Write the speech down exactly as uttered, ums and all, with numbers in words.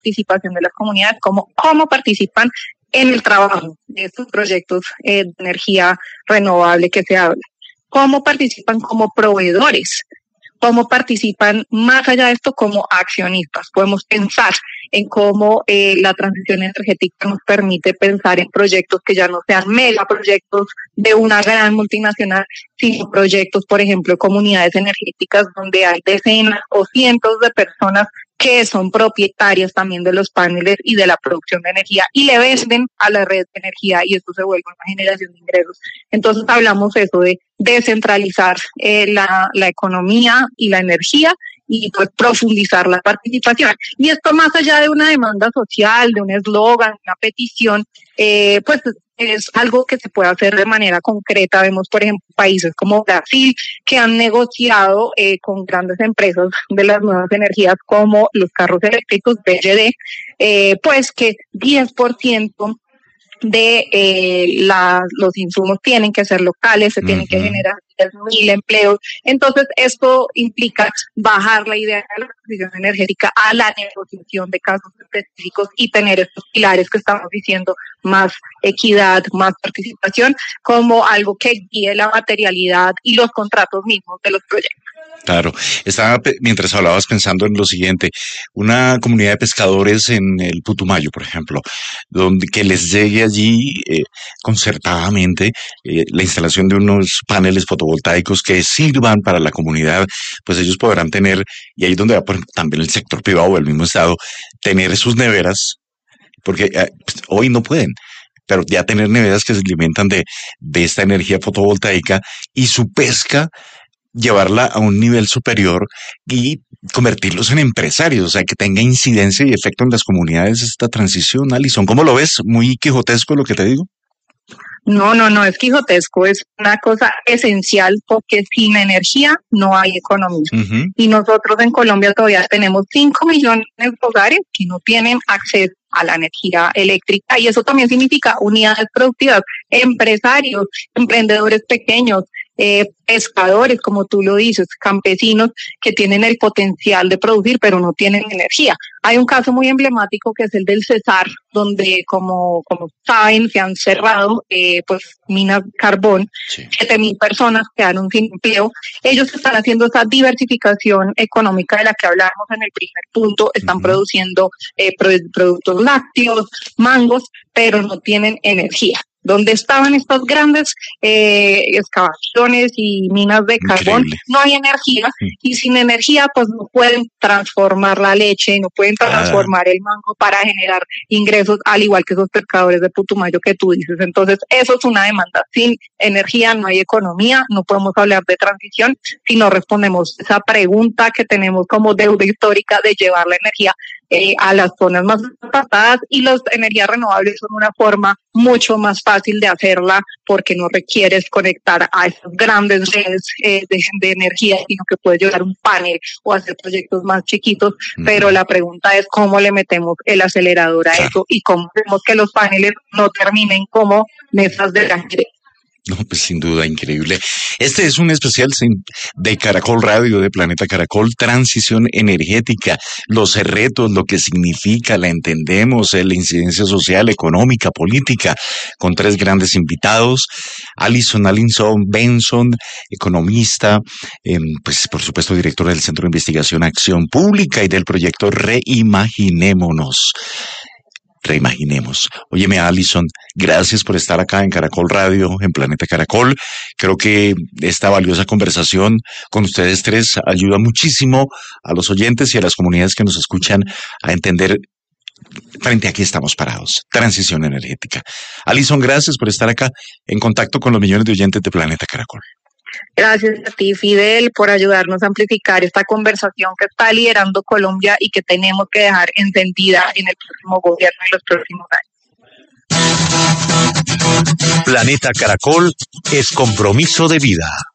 participación de las comunidades, como cómo participan en el trabajo de estos proyectos eh, de energía renovable que se habla, cómo participan como proveedores, cómo participan más allá de esto como accionistas. Podemos pensar en cómo eh, la transición energética nos permite pensar en proyectos que ya no sean megaproyectos de una gran multinacional, sino proyectos, por ejemplo, comunidades energéticas donde hay decenas o cientos de personas que son propietarias también de los paneles y de la producción de energía y le venden a la red de energía y esto se vuelve una generación de ingresos. Entonces hablamos eso de descentralizar eh, la, la economía y la energía y pues profundizar la participación. Y esto más allá de una demanda social, de un eslogan, una petición, eh, pues es algo que se puede hacer de manera concreta. Vemos, por ejemplo, países como Brasil que han negociado eh, con grandes empresas de las nuevas energías como los carros eléctricos B Y D, eh, pues que diez por ciento de eh, la, los insumos tienen que ser locales, se tienen uh-huh. que generar diez mil empleos. Entonces, esto implica bajar la idea de la transición energética a la negociación de casos específicos y tener estos pilares que estamos diciendo, más equidad, más participación, como algo que guíe la materialidad y los contratos mismos de los proyectos. Claro, estaba mientras hablabas pensando en lo siguiente, una comunidad de pescadores en el Putumayo, por ejemplo, donde que les llegue allí eh, concertadamente eh, la instalación de unos paneles fotovoltaicos que sirvan para la comunidad, pues ellos podrán tener, y ahí es donde va por ejemplo, también el sector privado o el mismo Estado, tener sus neveras, porque eh, pues, hoy no pueden. Pero ya tener neveras que se alimentan de, de esta energía fotovoltaica y su pesca llevarla a un nivel superior y convertirlos en empresarios, o sea, que tenga incidencia y efecto en las comunidades esta transición. Alison, ¿cómo lo ves? ¿Muy quijotesco lo que te digo? No, no, no es quijotesco, es una cosa esencial porque sin energía no hay economía. Uh-huh. Y nosotros en Colombia todavía tenemos cinco millones de hogares que no tienen acceso a la energía eléctrica y eso también significa unidades productivas, empresarios, emprendedores pequeños, eh, pescadores, como tú lo dices, campesinos que tienen el potencial de producir pero no tienen energía. Hay un caso muy emblemático que es el del Cesar, donde como, como saben se han cerrado eh, pues minas de carbón, sí. siete mil personas quedaron sin empleo. Ellos están haciendo esa diversificación económica de la que hablábamos en el primer punto, están uh-huh. produciendo eh, productos lácteos, mangos, pero no tienen energía. Donde estaban estas grandes eh, excavaciones y minas de carbón, increíble. No hay energía y sin energía pues no pueden transformar la leche, no pueden transformar ah. el mango para generar ingresos, al igual que esos pescadores de Putumayo que tú dices. Entonces eso es una demanda. Sin energía no hay economía, no podemos hablar de transición si no respondemos esa pregunta que tenemos como deuda histórica de llevar la energía Eh, a las zonas más apartadas y las energías renovables son una forma mucho más fácil de hacerla porque no requieres conectar a esas grandes redes eh, de, de energía, sino que puedes llevar un panel o hacer proyectos más chiquitos, uh-huh. pero la pregunta es cómo le metemos el acelerador a eso y cómo hacemos que los paneles no terminen como mesas de ajedrez. No, pues sin duda, increíble. Este es un especial de Caracol Radio, de Planeta Caracol, transición energética, los retos, lo que significa, la entendemos, la incidencia social, económica, política, con tres grandes invitados, Alison Alinson Benson, economista, eh, pues por supuesto directora del Centro de Investigación Acción Pública y del proyecto Reimaginémonos. Reimaginemos. Óyeme, Alison, gracias por estar acá en Caracol Radio, en Planeta Caracol. Creo que esta valiosa conversación con ustedes tres ayuda muchísimo a los oyentes y a las comunidades que nos escuchan a entender frente a qué estamos parados. Transición energética. Alison, gracias por estar acá en contacto con los millones de oyentes de Planeta Caracol. Gracias a ti, Fidel, por ayudarnos a amplificar esta conversación que está liderando Colombia y que tenemos que dejar encendida en el próximo gobierno y los próximos años. Planeta Caracol es compromiso de vida.